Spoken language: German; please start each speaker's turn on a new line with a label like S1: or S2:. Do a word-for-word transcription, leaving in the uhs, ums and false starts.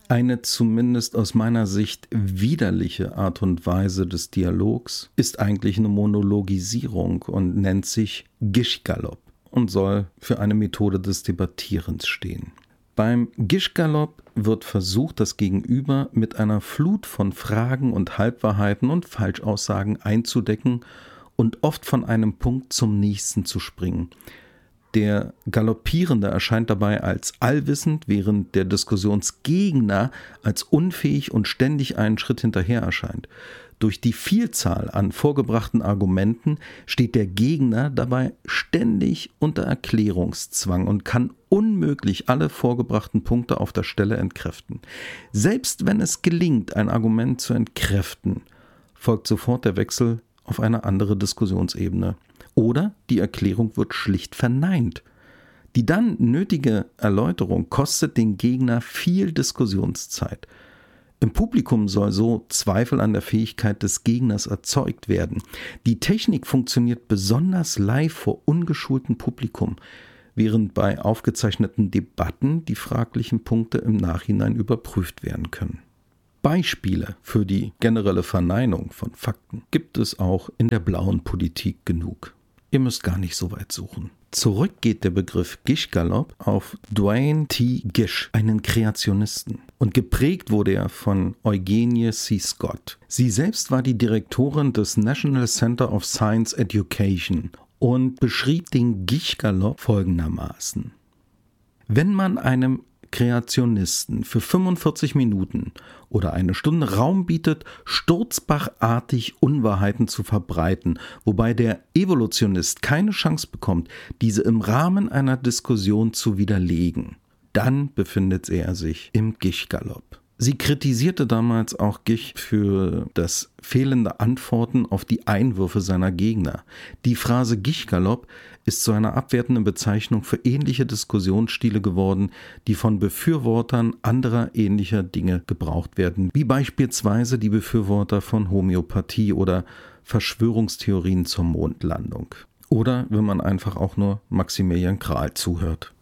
S1: Eine zumindest aus meiner Sicht widerliche Art und Weise des Dialogs ist eigentlich eine Monologisierung und nennt sich Gischgalopp und soll für eine Methode des Debattierens stehen. Beim Gischgalopp wird versucht, das Gegenüber mit einer Flut von Fragen und Halbwahrheiten und Falschaussagen einzudecken und oft von einem Punkt zum nächsten zu springen. Der Galoppierende erscheint dabei als allwissend, während der Diskussionsgegner als unfähig und ständig einen Schritt hinterher erscheint. Durch die Vielzahl an vorgebrachten Argumenten steht der Gegner dabei ständig unter Erklärungszwang und kann unmöglich alle vorgebrachten Punkte auf der Stelle entkräften. Selbst wenn es gelingt, ein Argument zu entkräften, folgt sofort der Wechsel auf eine andere Diskussionsebene. Oder die Erklärung wird schlicht verneint. Die dann nötige Erläuterung kostet den Gegner viel Diskussionszeit. Im Publikum soll so Zweifel an der Fähigkeit des Gegners erzeugt werden. Die Technik funktioniert besonders live vor ungeschultem Publikum, während bei aufgezeichneten Debatten die fraglichen Punkte im Nachhinein überprüft werden können. Beispiele für die generelle Verneinung von Fakten gibt es auch in der blauen Politik genug. Ihr müsst gar nicht so weit suchen. Zurück geht der Begriff Gischgalopp auf Duane T. Gish, einen Kreationisten. Und geprägt wurde er von Eugenie C. Scott. Sie selbst war die Direktorin des National Center of Science Education und beschrieb den Gischgalopp folgendermaßen. Wenn man einem Kreationisten für fünfundvierzig Minuten oder eine Stunde Raum bietet, sturzbachartig Unwahrheiten zu verbreiten, wobei der Evolutionist keine Chance bekommt, diese im Rahmen einer Diskussion zu widerlegen, dann befindet er sich im Gischgalopp. Sie kritisierte damals auch Gish für das fehlende Antworten auf die Einwürfe seiner Gegner. Die Phrase Gischgalopp ist zu einer abwertenden Bezeichnung für ähnliche Diskussionsstile geworden, die von Befürwortern anderer ähnlicher Dinge gebraucht werden, wie beispielsweise die Befürworter von Homöopathie oder Verschwörungstheorien zur Mondlandung. Oder wenn man einfach auch nur Maximilian Krahl zuhört.